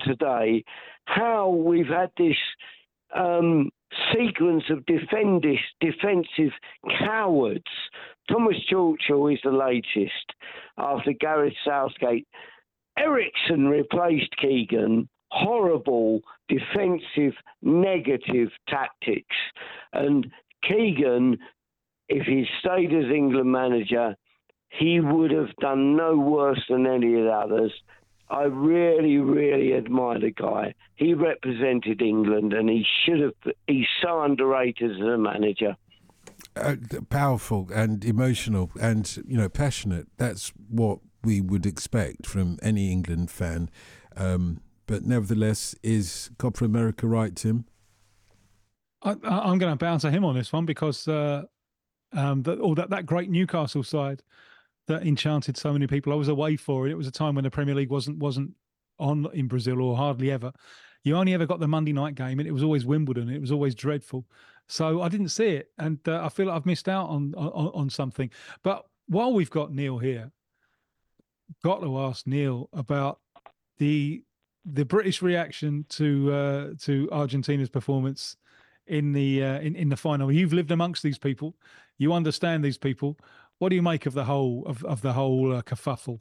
today how we've had this sequence of defensive cowards. Thomas Tuchel is the latest after Gareth Southgate. Ericsson replaced Keegan. Horrible defensive negative tactics. And Keegan, if he stayed as England manager, he would have done no worse than any of the others. I really, really admire the guy. He represented England, and he's so underrated as a manager. Powerful and emotional and, passionate. That's what we would expect from any England fan. But nevertheless, is Copa America right, Tim? I'm going to bounce at him on this one because that great Newcastle side that enchanted so many people. I was away for it. It was a time when the Premier League wasn't on in Brazil, or hardly ever. You only ever got the Monday night game, and it was always Wimbledon. It was always dreadful. So I didn't see it, and I feel like I've missed out on something. But while we've got Neil here, got to ask Neil about the British reaction to Argentina's performance in the final. You've lived amongst these people. You understand these people. What do you make of the whole kerfuffle?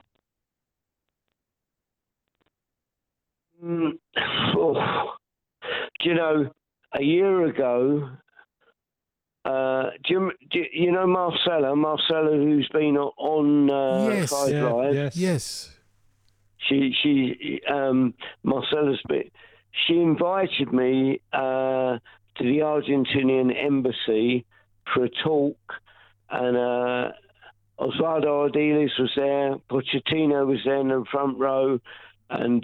A year ago, do you know Marcella? Marcella, who's been on Five Live? Yes. She Marcella's been. She invited me to the Argentinian embassy for a talk, and Osvaldo Ardiles was there, Pochettino was there in the front row, and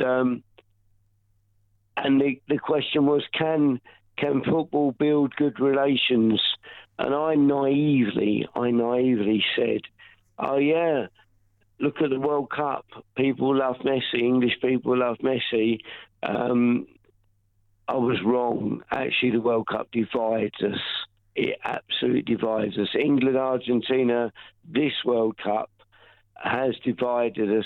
the question was, can football build good relations? And I naively said, oh yeah, look at the World Cup. People love Messi. English people love Messi. I was wrong. Actually, the World Cup divides us. It absolutely divides us. England, Argentina, this World Cup has divided us.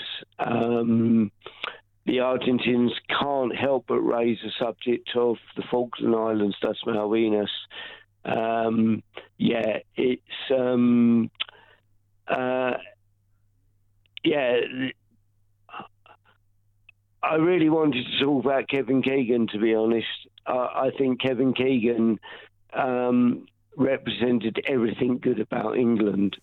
The Argentines can't help but raise the subject of the Falkland Islands, das Malvinas. I really wanted to talk about Kevin Keegan, to be honest. I think Kevin Keegan represented everything good about England.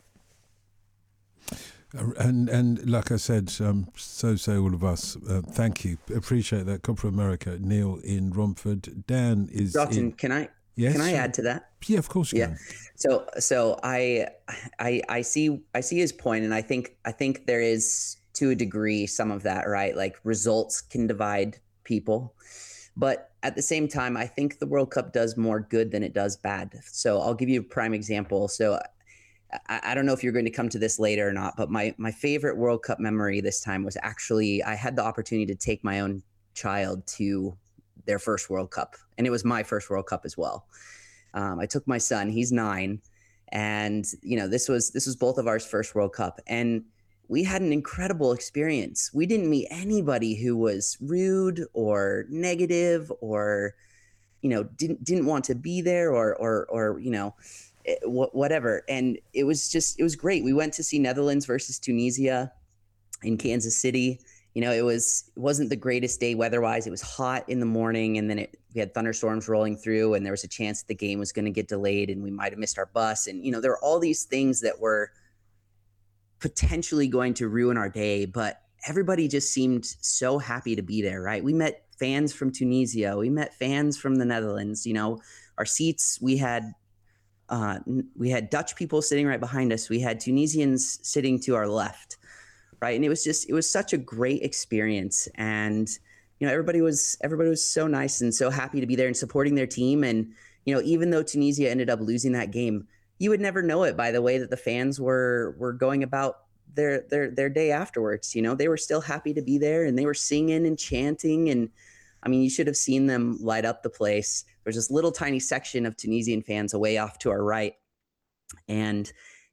And like I said, so say all of us. Thank you. Appreciate that. Copa America. Neil in Romford. Dan is Dalton, can I add to that? Yeah, of course you can. So I see his point, and I think there is, to a degree, some of that, right? Like, results can divide people, but at the same time, I think the World Cup does more good than it does bad. So I'll give you a prime example. So I don't know if you're going to come to this later or not, but my favorite World Cup memory this time was actually, I had the opportunity to take my own child to their first World Cup, and it was my first World Cup as well. I took my son, he's 9, and this was both of our first World Cup, and we had an incredible experience. We didn't meet anybody who was rude or negative or didn't want to be there or whatever. And it was great. We went to see Netherlands versus Tunisia in Kansas City. It wasn't the greatest day weather-wise. It was hot in the morning, and then we had thunderstorms rolling through, and there was a chance that the game was going to get delayed, and we might have missed our bus. And there were all these things that were potentially going to ruin our day, but everybody just seemed so happy to be there, right? We met fans from Tunisia. We met fans from the Netherlands. Our seats, we had Dutch people sitting right behind us. We had Tunisians sitting to our left, right? And it was such a great experience. And, everybody was so nice and so happy to be there and supporting their team. And, even though Tunisia ended up losing that game, you would never know it by the way that the fans were going about their day afterwards. They were still happy to be there, and they were singing and chanting. And I mean, you should have seen them light up the place. There's this little tiny section of Tunisian fans away off to our right. And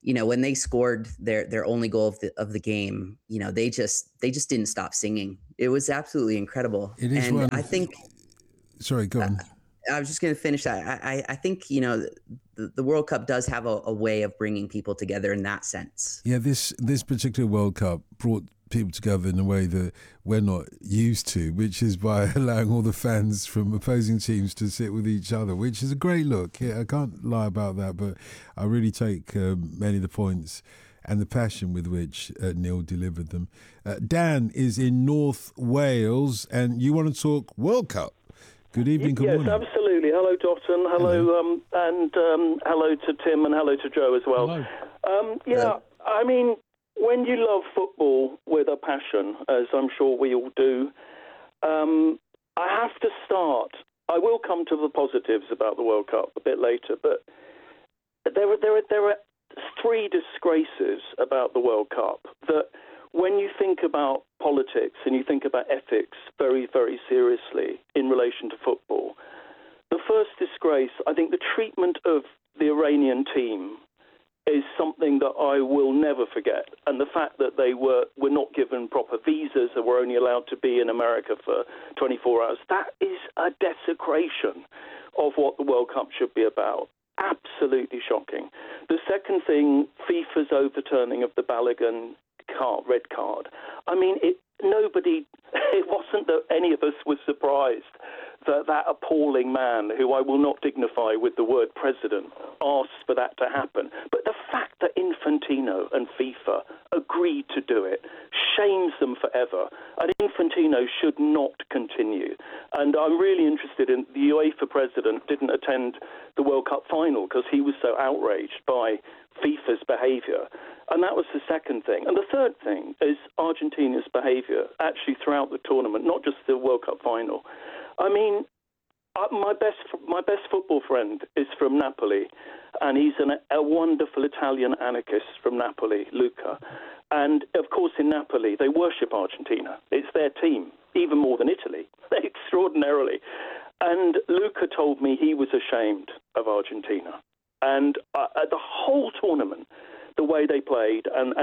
when they scored their only goal of the game, they just didn't stop singing. It was absolutely incredible. It is. And I think. Sorry, go on. I was just going to finish that. I think the World Cup does have a way of bringing people together in that sense. Yeah, this particular World Cup brought people together in a way that we're not used to, which is by allowing all the fans from opposing teams to sit with each other, which is a great look. Yeah, I can't lie about that, but I really take many of the points and the passion with which Neil delivered them. Dan is in North Wales, and you want to talk World Cup. Good evening, good morning. Yes, absolutely. Hello, Dotun. Hello. And hello to Tim, and hello to Joe as well. Hello. I mean, when you love football with a passion, as I'm sure we all do, I have to start. I will come to the positives about the World Cup a bit later, but there are three disgraces about the World Cup that, when you think about politics and you think about ethics very, very seriously in relation to football, the first disgrace, I think the treatment of the Iranian team is something that I will never forget. And the fact that they were not given proper visas and were only allowed to be in America for 24 hours, that is a desecration of what the World Cup should be about. Absolutely shocking. The second thing, FIFA's overturning of the Balogun red card. I mean, it wasn't that any of us were surprised that appalling man, who I will not dignify with the word president, asked for that to happen. But the fact that Infantino and FIFA agreed to do it shames them forever. And Infantino should not continue. And I'm really interested in the UEFA president didn't attend the World Cup final because he was so outraged by FIFA's behaviour. And that was the second thing. And the third thing is Argentina's behaviour actually throughout the tournament, not just the World Cup final. I mean, my best football friend is from Napoli, and he's a wonderful Italian anarchist from Napoli, Luca. And, of course, in Napoli, they worship Argentina. It's their team, even more than Italy, extraordinarily. And Luca told me he was ashamed of Argentina. And the whole tournament, the way they played, and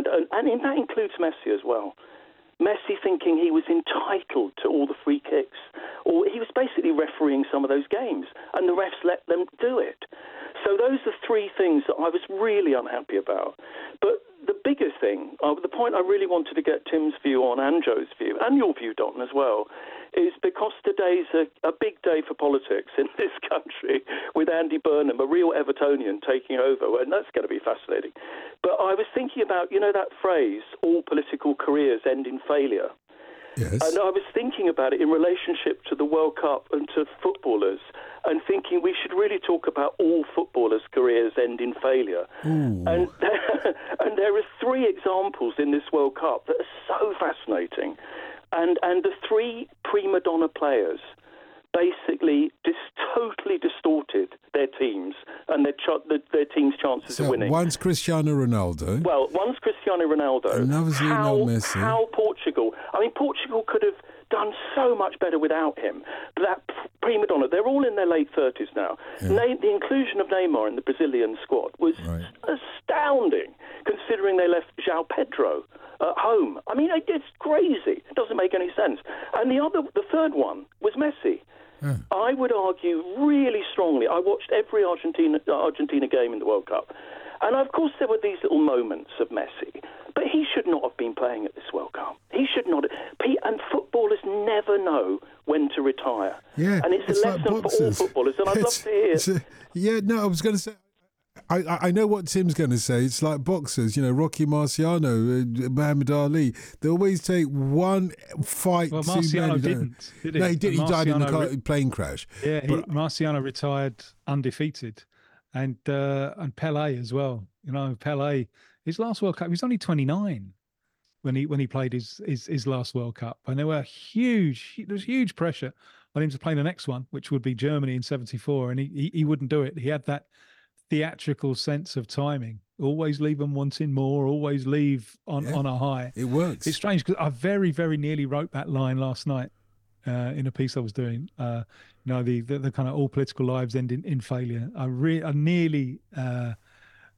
that includes Messi as well. Messi thinking he was entitled to all the free kicks, or he was basically refereeing some of those games, and the refs let them do it. So those are three things that I was really unhappy about. But the biggest thing, the point I really wanted to get Tim's view on, and Joe's view, and your view, Dalton, as well, is because today's a big day for politics in this country, with Andy Burnham, a real Evertonian, taking over, and that's going to be fascinating. But I was thinking about, that phrase, all political careers end in failure. Yes. And I was thinking about it in relationship to the World Cup and to footballers, and thinking we should really talk about all footballers' careers end in failure. Ooh. And there are three examples in this World Cup that are so fascinating. And the three prima donna players basically totally distorted their teams and their team's chances of winning. One's Cristiano Ronaldo. Well, one's Cristiano Ronaldo. Another's Lionel Messi. How Portugal? I mean, Portugal could have done so much better without him. But that prima donna, they're all in their late 30s now. Yeah. The inclusion of Neymar in the Brazilian squad was astounding, considering they left João Pedro at home. I mean, it's crazy. It doesn't make any sense. And the third one was Messi. Yeah. I would argue really strongly. I watched every Argentina game in the World Cup. And, of course, there were these little moments of Messi. But he should not have been playing at this World Cup. He should not. And footballers never know when to retire. Yeah, and it's a lesson for all footballers. And I'd love to hear. I was going to say, I know what Tim's going to say. It's like boxers, Rocky Marciano, Muhammad Ali. They always take one fight too many. Marciano didn't, did he? No, he did. He died in a plane crash. Yeah, Marciano retired undefeated. And Pelé as well. Pelé, his last World Cup, he was only 29 when he played his last World Cup. And there was huge pressure on him to play the next one, which would be Germany in 74. And he wouldn't do it. He had that theatrical sense of timing. Always leave them wanting more, always leave on a high. It works. It's strange because I very, very nearly wrote that line last night in a piece I was doing. The kind of all political lives end in failure. I nearly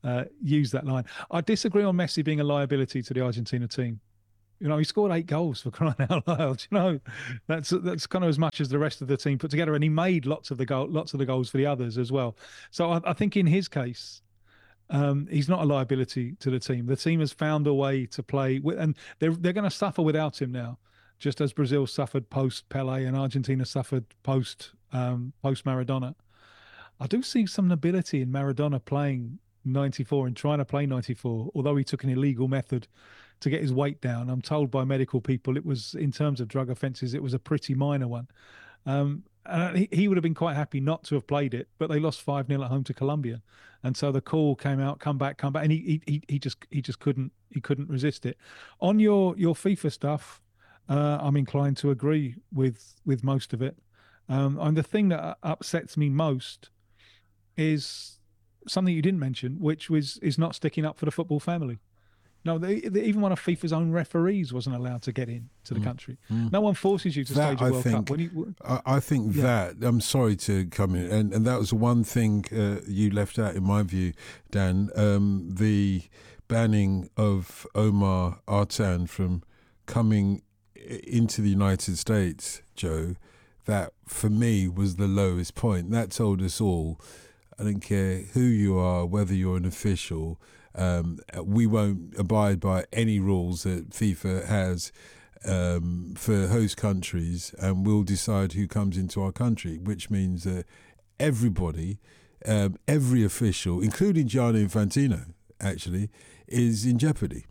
use that line. I disagree on Messi being a liability to the Argentina team. You know, he scored 8 goals, for crying out loud. You know, that's kind of as much as the rest of the team put together, and he made lots of the goals for the others as well. So I think in his case, he's not a liability to the team. The team has found a way to play, and they're going to suffer without him now, just as Brazil suffered post Pelé and Argentina suffered post Maradona. I do see some nobility in Maradona playing 94 and trying to play 94, although he took an illegal method to get his weight down. I'm told by medical people it was, in terms of drug offences, it was a pretty minor one. And he would have been quite happy not to have played it, but they lost 5-0 at home to Colombia, and so the call came out, come back, and he just couldn't resist it. On your FIFA stuff, I'm inclined to agree with most of it. And the thing that upsets me most is something you didn't mention, which is not sticking up for the football family. No, even one of FIFA's own referees wasn't allowed to get into the country. No one forces you to stage a World Cup. I think that, I'm sorry to come in, and that was one thing you left out in my view, Dan, the banning of Omar Artan from coming into the United States, Joe, that for me was the lowest point. That told us all, I don't care who you are, whether you're an official, we won't abide by any rules that FIFA has for host countries, and we'll decide who comes into our country, which means that everybody, every official, including Gianni Infantino, actually, is in jeopardy.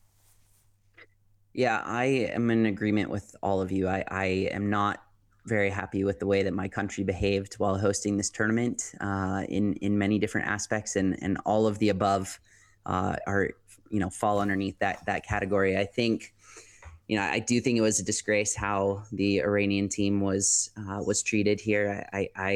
Yeah, I am in agreement with all of you. I am not very happy with the way that my country behaved while hosting this tournament in many different aspects, and all of the above are, fall underneath that category. I think, I do think it was a disgrace how the Iranian team was treated here.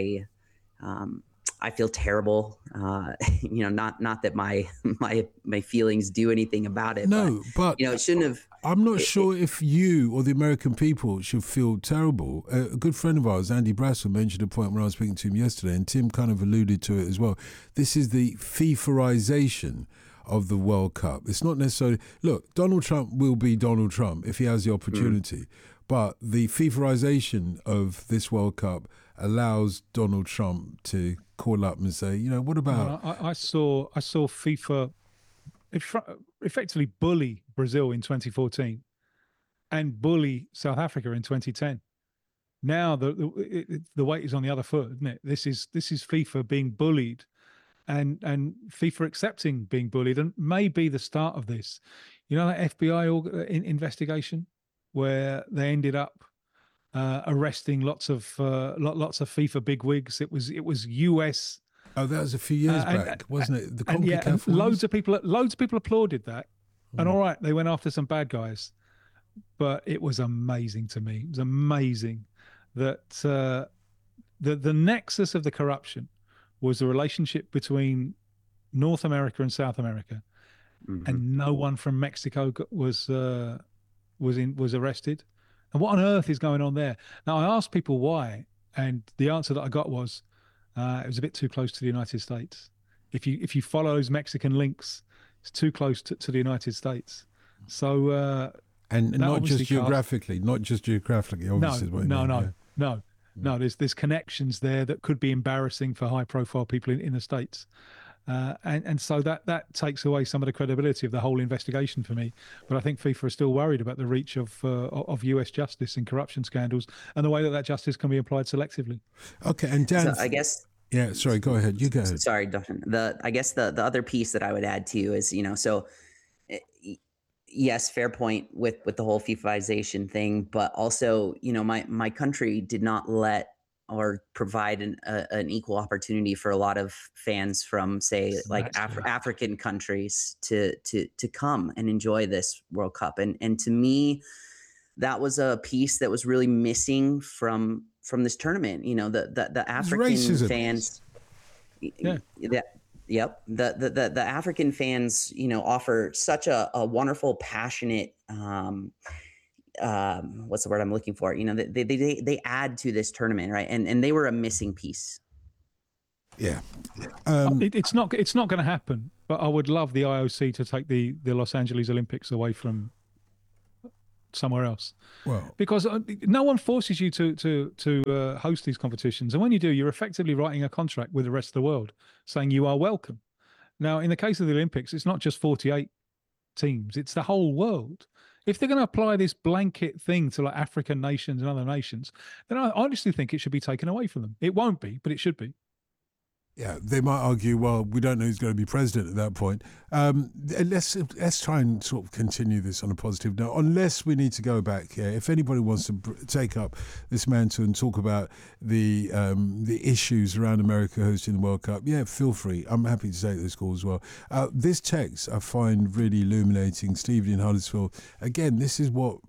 I feel terrible. Not that my feelings do anything about it. No, but it shouldn't have. I'm not sure if you or the American people should feel terrible. A good friend of ours, Andy Brassel, mentioned a point when I was speaking to him yesterday, and Tim kind of alluded to it as well. This is the FIFAization of the World Cup. It's not necessarily, look, Donald Trump will be Donald Trump if he has the opportunity, but the FIFAization of this World Cup allows Donald Trump to call up and say, what about... I saw FIFA effectively bully Brazil in 2014 and bully South Africa in 2010. Now the weight is on the other foot, isn't it? This is FIFA being bullied, and FIFA accepting being bullied, and may be the start of this. That FBI investigation where they ended up arresting lots of FIFA bigwigs. It was US. Oh, that was a few years back, wasn't it? The CONCACAF loads of people applauded that. And all right, they went after some bad guys, but it was amazing to me. It was amazing that the nexus of the corruption was the relationship between North America and South America, and no one from Mexico was arrested. And what on earth is going on there? Now, I asked people why, and the answer that I got was it was a bit too close to the United States. If you follow those Mexican links, it's too close to the United States. So and not just geographically, obviously. No. There's connections there that could be embarrassing for high-profile people in the States. And so that takes away some of the credibility of the whole investigation for me. But I think FIFA is still worried about the reach of US justice in corruption scandals and the way that justice can be applied selectively. Okay, and Dan, so I guess. Yeah, sorry. Go ahead. You go ahead. Sorry, Dustin. I guess the other piece that I would add to you is yes, fair point with the whole FIFAization thing, but also my country did not let or provide an equal opportunity for a lot of fans from, say, like African countries to come and enjoy this World Cup. And to me, that was a piece that was really missing from this tournament. The African fans. Yeah. Yep. The African fans, offer such a wonderful, passionate, what's the word I'm looking for? They add to this tournament, right? And they were a missing piece. Yeah. It's not going to happen But I would love the IOC to take the Los Angeles Olympics away from somewhere else. Well, because no one forces you to host these competitions, and when you do, you're effectively writing a contract with the rest of the world saying you are welcome. Now, in the case of the Olympics, it's not just 48 teams; it's the whole world. If they're going to apply this blanket thing to like African nations and other nations, then I honestly think it should be taken away from them. It won't be, but it should be. Yeah, they might argue, well, we don't know who's going to be president at that point. Let's try and sort of continue this on a positive note, unless we need to go back here. If anybody wants to take up this mantle and talk about the issues around America hosting the World Cup, yeah, feel free. I'm happy to take this call as well. This text I find really illuminating. Stephen in Huddersfield, again, this is what